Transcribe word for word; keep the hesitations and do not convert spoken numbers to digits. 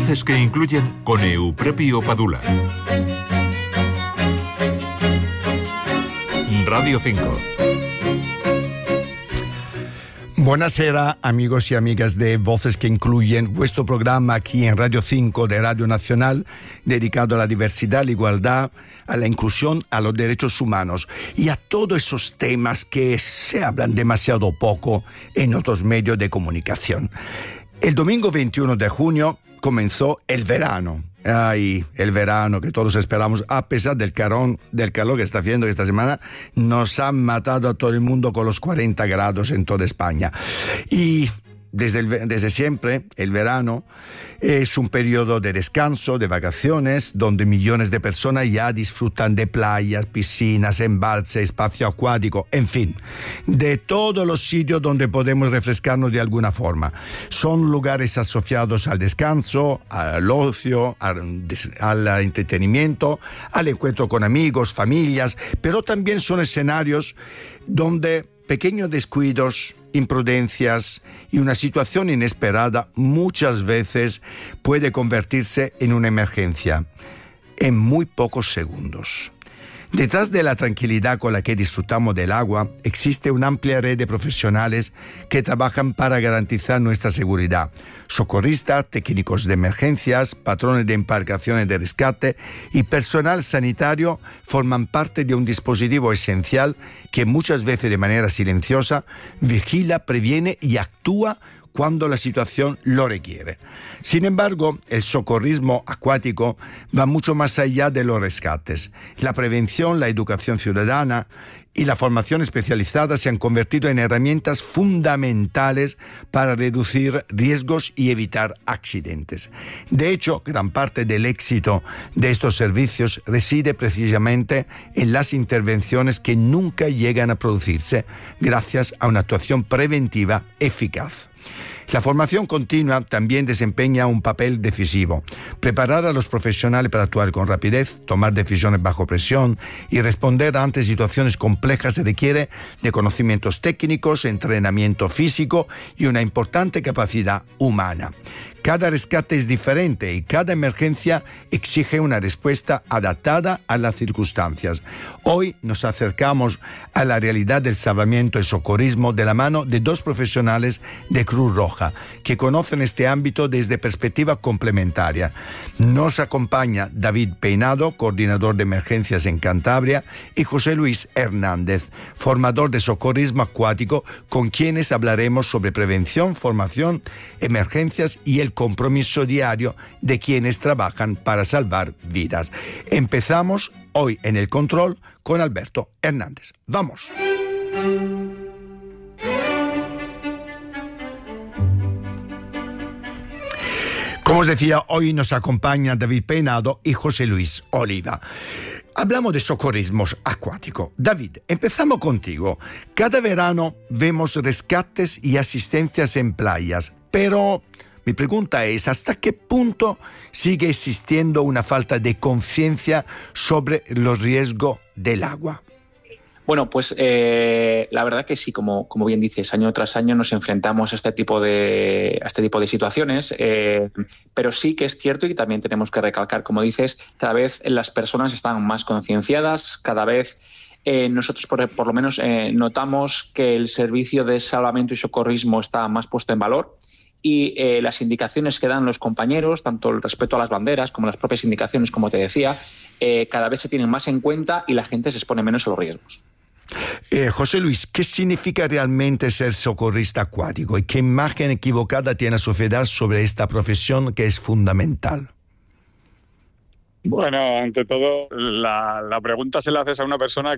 Voces que incluyen con Eupropio Padula. Radio cinco. Buonasera amigos y amigas de Voces que Incluyen, vuestro programa aquí en Radio cinco de Radio Nacional, dedicado a la diversidad, la igualdad, a la inclusión, a los derechos humanos y a todos esos temas que se hablan demasiado poco en otros medios de comunicación. El domingo veintiuno de junio comenzó el verano. Ay, el verano que todos esperamos, a pesar del calor, del calor que está haciendo esta semana, nos han matado a todo el mundo con los cuarenta grados en toda España. Y desde, el, desde siempre, el verano es un periodo de descanso, de vacaciones, donde millones de personas ya disfrutan de playas, piscinas, embalses, espacio acuático, en fin, de todos los sitios donde podemos refrescarnos de alguna forma. Son lugares asociados al descanso, al ocio, al, al entretenimiento, al encuentro con amigos, familias, pero también son escenarios donde pequeños descuidos, imprudencias y una situación inesperada muchas veces puede convertirse en una emergencia en muy pocos segundos. Detrás de la tranquilidad con la que disfrutamos del agua existe una amplia red de profesionales que trabajan para garantizar nuestra seguridad. Socorristas, técnicos de emergencias, patrones de embarcaciones de rescate y personal sanitario forman parte de un dispositivo esencial que muchas veces de manera silenciosa vigila, previene y actúa cuando la situación lo requiere. Sin embargo, el socorrismo acuático va mucho más allá de los rescates. La prevención, la educación ciudadana y la formación especializada se han convertido en herramientas fundamentales para reducir riesgos y evitar accidentes. De hecho, gran parte del éxito de estos servicios reside precisamente en las intervenciones que nunca llegan a producirse gracias a una actuación preventiva eficaz. La formación continua también desempeña un papel decisivo. Preparar a los profesionales para actuar con rapidez, tomar decisiones bajo presión y responder ante situaciones complejas se requiere de conocimientos técnicos, entrenamiento físico y una importante capacidad humana. Cada rescate es diferente y cada emergencia exige una respuesta adaptada a las circunstancias. Hoy nos acercamos a la realidad del salvamiento y socorrismo de la mano de dos profesionales de Cruz Roja que conocen este ámbito desde perspectiva complementaria. Nos acompaña David Peinado, coordinador de emergencias en Cantabria, y José Luis Hernández, formador de socorrismo acuático, con quienes hablaremos sobre prevención, formación, emergencias y el compromiso diario de quienes trabajan para salvar vidas. Empezamos hoy en el control con Alberto Hernández. ¡Vamos! Como os decía, hoy nos acompaña David Peinado y José Luis Oliva. Hablamos de socorrismo acuático. David, empezamos contigo. Cada verano vemos rescates y asistencias en playas, pero mi pregunta es, ¿hasta qué punto sigue existiendo una falta de conciencia sobre los riesgos del agua? Bueno, pues eh, la verdad que sí, como, como bien dices, año tras año nos enfrentamos a este tipo de, a este tipo de situaciones, eh, pero sí que es cierto y también tenemos que recalcar, como dices, cada vez las personas están más concienciadas, cada vez eh, nosotros por, por lo menos eh, notamos que el servicio de salvamento y socorrismo está más puesto en valor. Y eh, las indicaciones que dan los compañeros, tanto el respeto a las banderas como las propias indicaciones, como te decía, eh, cada vez se tienen más en cuenta y la gente se expone menos a los riesgos. Eh, José Luis, ¿qué significa realmente ser socorrista acuático y qué imagen equivocada tiene la sociedad sobre esta profesión que es fundamental? Bueno, ante todo, la, la pregunta se la haces a una persona